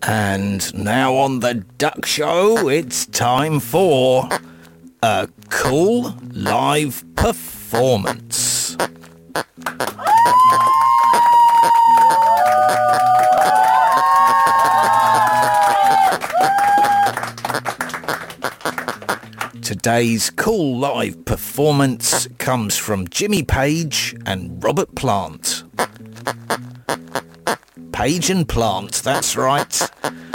And now on the Duck Show, it's time for a cool live performance. Today's cool live performance comes from Jimmy Page and Robert Plant. Page and Plant, that's right.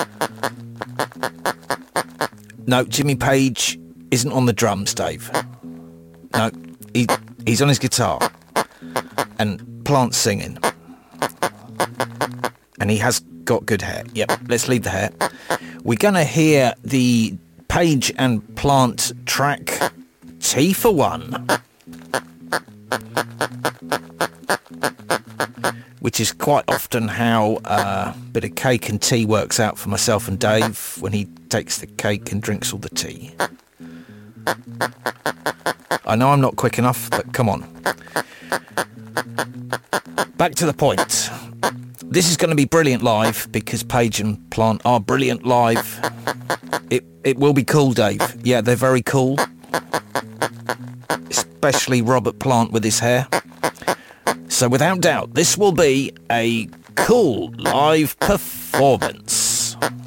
No, Jimmy Page isn't on the drums, Dave. No, he's on his guitar. And Plant's singing. And he has got good hair. Yep, let's leave the hair. We're going to hear the Page and Plant track Tea for One, which is quite often how a bit of cake and tea works out for myself and Dave when he takes the cake and drinks all the tea. I know I'm not quick enough, but come on. Back to the point. This is going to be brilliant live because Page and Plant are brilliant live. It will be cool, Dave. Yeah, they're very cool. Especially Robert Plant with his hair. So without doubt, this will be a cool live performance.